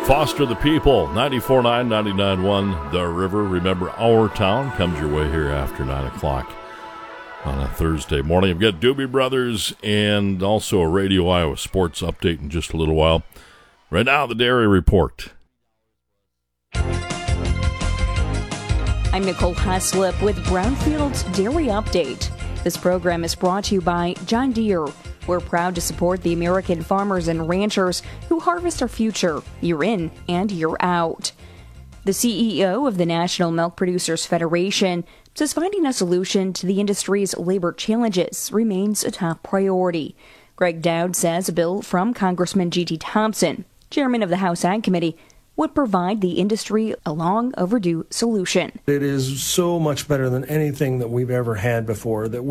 Foster the People, 94.9, 99.1, The River. Remember, Our Town comes your way here after 9 o'clock on a Thursday morning. I've got Doobie Brothers and also a Radio Iowa sports update in just a little while. Right now, the Dairy Report. I'm Nicole Haslip with Brownfield's Dairy Update. This program is brought to you by John Deere. We're proud to support the American farmers and ranchers who harvest our future year in and year out. The CEO of the National Milk Producers Federation says finding a solution to the industry's labor challenges remains a top priority. Greg Dowd says a bill from Congressman G.T. Thompson, chairman of the House Ag Committee, would provide the industry a long overdue solution. It is so much better than anything that we've ever had before that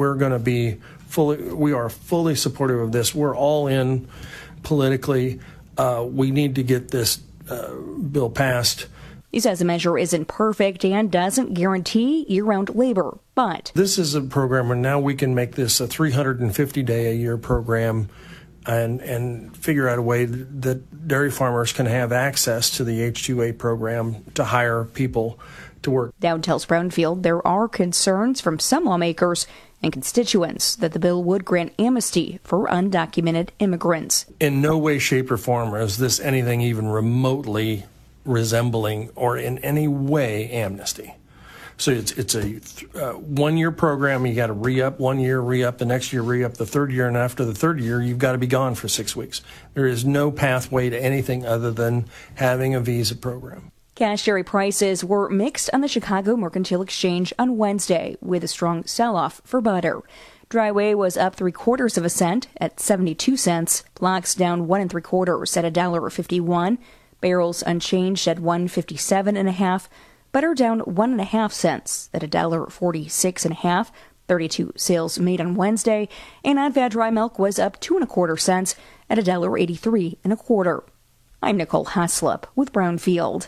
we are fully supportive of this. We're all in politically. We need to get this bill passed. He says the measure isn't perfect and doesn't guarantee year-round labor, but this is a program where now we can make this a 350-day-a-year program and figure out a way that dairy farmers can have access to the H-2A program to hire people to work. Dowd tells Brownfield there are concerns from some lawmakers and constituents that the bill would grant amnesty for undocumented immigrants. In no way, shape, or form is this anything even remotely resembling or in any way amnesty. So it's a one-year program. You got to re-up 1 year, re-up the next year, re-up the third year, and after the third year, you've got to be gone for 6 weeks. There is no pathway to anything other than having a visa program. Cash dairy prices were mixed on the Chicago Mercantile Exchange on Wednesday, with a strong sell-off for butter. Dry whey was up 3/4 cents at 72 cents. Blocks down 1 3/4 at $1.51. Barrels unchanged at $1.57.5. Butter down 1.5 cents at $1.46.5. 32 sales made on Wednesday, and non-fat dry milk was up 2 1/4 cents at $1.83 1/4. I'm Nicole Haslip with Brownfield.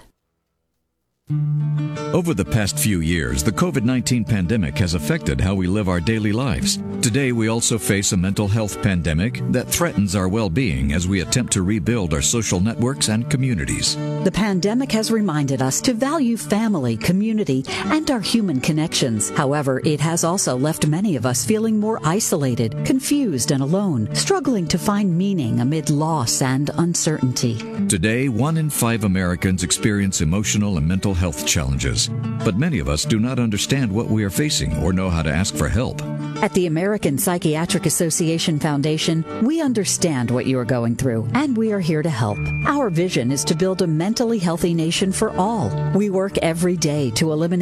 Over the past few years, the COVID-19 pandemic has affected how we live our daily lives. Today, we also face a mental health pandemic that threatens our well-being as we attempt to rebuild our social networks and communities. The pandemic has reminded us to value family, community, and our human connections. However, it has also left many of us feeling more isolated, confused, and alone, struggling to find meaning amid loss and uncertainty. Today, 1 in 5 Americans experience emotional and mental health challenges, but many of us do not understand what we are facing or know how to ask for help. At the American Psychiatric Association Foundation, we understand what you are going through, and we are here to help. Our vision is to build a mentally healthy nation for all. We work every day to eliminate